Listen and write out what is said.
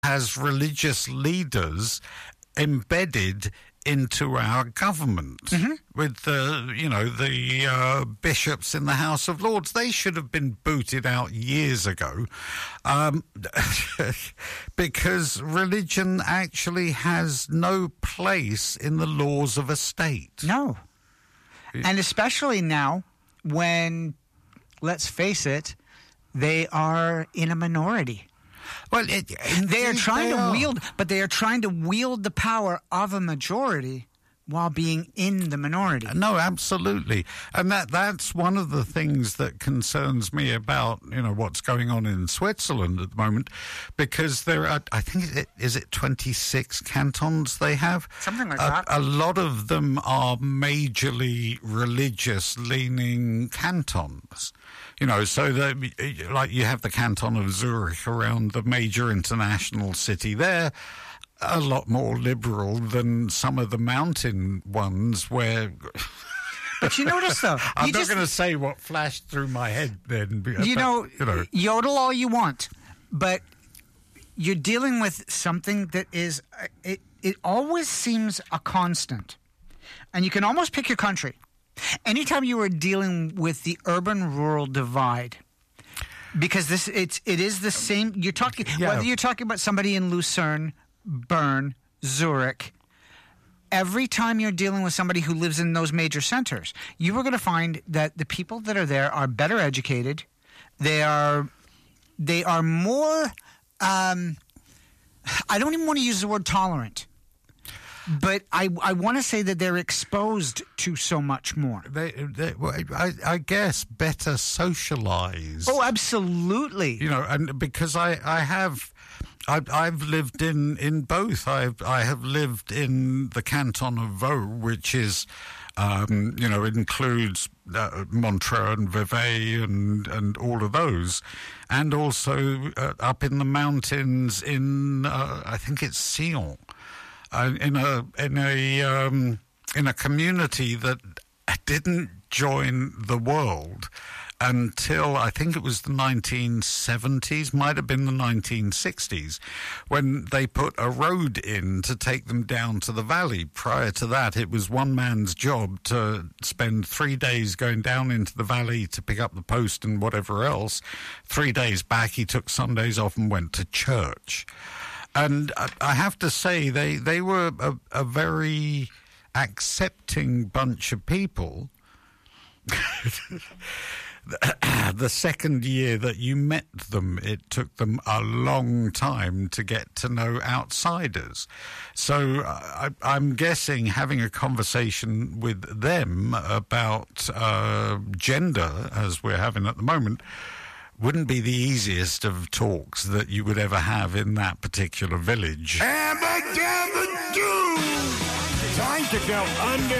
has religious leaders embedded into our government with the bishops in the House of Lords. They should have been booted out years ago because religion actually has no place in the laws of a state. No. And especially now when, let's face it, they are in a minority. Well, they are trying to wield the power of a majority while being in the minority. No, absolutely. And that's one of the things that concerns me about, what's going on in Switzerland at the moment, because there are, I think, is it 26 cantons they have? Something like that. A lot of them are majorly religious-leaning cantons. So that, like, you have the canton of Zurich around the major international city there, a lot more liberal than some of the mountain ones where... But you notice, though... I'm not going to say what flashed through my head then. Yodel all you want, but you're dealing with something that is... It always seems a constant. And you can almost pick your country. Anytime you are dealing with the urban-rural divide, because it is the same. You're talking whether you're talking about somebody in Lucerne, Bern, Zurich. Every time you're dealing with somebody who lives in those major centers, you are going to find that the people that are there are better educated. They are more. I don't even want to use the word tolerant. But I want to say that they're exposed to so much more. I guess better socialized. Oh, absolutely. And because I've lived in both. I have lived in the canton of Vaud, which is, includes Montreux and Vevey and all of those, and also up in the mountains in I think it's Sion. In a community that didn't join the world until I think it was the 1970s, might have been the 1960s, when they put a road in to take them down to the valley. Prior to that, it was one man's job to spend 3 days going down into the valley to pick up the post and whatever else. 3 days back, he took Sundays off and went to church. And I have to say, they were a very accepting bunch of people. The second year that you met them, it took them a long time to get to know outsiders. So I'm guessing having a conversation with them about gender, as we're having at the moment, wouldn't be the easiest of talks that you would ever have in that particular village. Time to go under